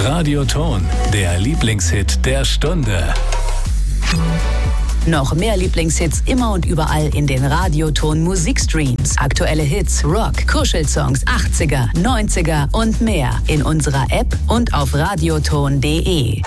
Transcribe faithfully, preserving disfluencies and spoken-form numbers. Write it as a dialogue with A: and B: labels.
A: Radioton, der Lieblingshit der Stunde.
B: Noch mehr Lieblingshits immer und überall in den Radioton Musikstreams. Aktuelle Hits, Rock, Kuschelsongs, achtziger, neunziger und mehr in unserer App und auf radioton punkt de.